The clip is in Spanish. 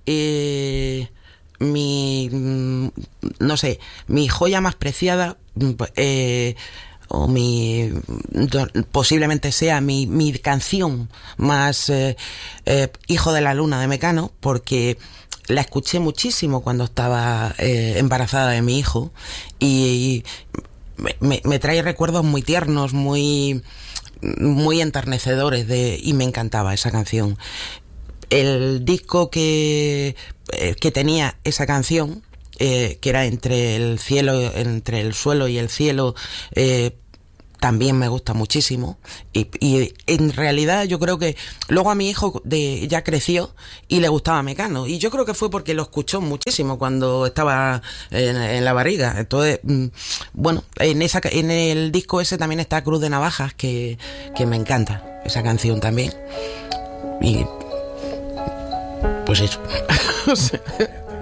no sé, mi joya más preciada, o posiblemente sea mi canción más Hijo de la Luna de Mecano, porque la escuché muchísimo cuando estaba embarazada de mi hijo y me trae recuerdos muy tiernos, muy enternecedores y me encantaba esa canción. El disco que tenía esa canción, que era entre el suelo y el cielo, también me gusta muchísimo y en realidad yo creo que luego a mi hijo ya creció y le gustaba Mecano, y yo creo que fue porque lo escuchó muchísimo cuando estaba en la barriga. Entonces, bueno, en el disco ese también está Cruz de Navajas, que me encanta esa canción también, y pues eso.